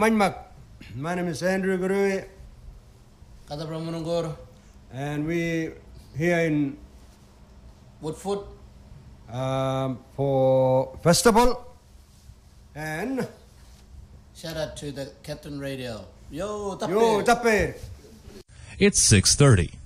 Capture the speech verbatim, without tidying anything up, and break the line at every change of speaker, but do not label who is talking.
Manmak. My name is Andrew Gurui.
Kata Pramunungur.
And we here in
Woodford
um, for festival. And
shout out to the Captain Radio. Yo, tape.
Yo, tape.
It's six thirty.